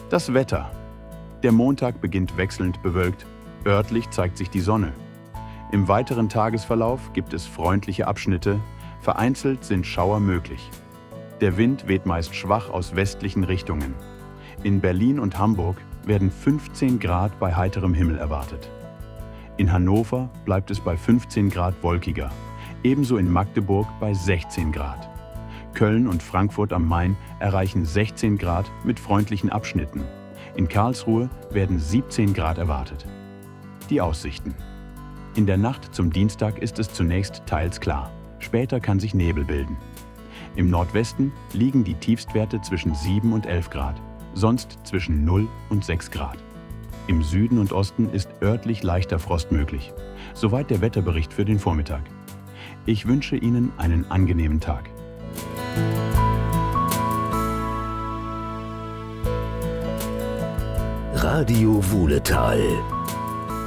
Das Wetter. Der Montag beginnt wechselnd bewölkt, örtlich zeigt sich die Sonne. Im weiteren Tagesverlauf gibt es freundliche Abschnitte, vereinzelt sind Schauer möglich. Der Wind weht meist schwach aus westlichen Richtungen. In Berlin und Hamburg werden 15 Grad bei heiterem Himmel erwartet. In Hannover bleibt es bei 15 Grad wolkiger, ebenso in Magdeburg bei 16 Grad. Köln und Frankfurt am Main erreichen 16 Grad mit freundlichen Abschnitten. In Karlsruhe werden 17 Grad erwartet. Die Aussichten. In der Nacht zum Dienstag ist es zunächst teils klar. Später kann sich Nebel bilden. Im Nordwesten liegen die Tiefstwerte zwischen 7 und 11 Grad, sonst zwischen 0 und 6 Grad. Im Süden und Osten ist örtlich leichter Frost möglich. Soweit der Wetterbericht für den Vormittag. Ich wünsche Ihnen einen angenehmen Tag. Radio Wuhletal.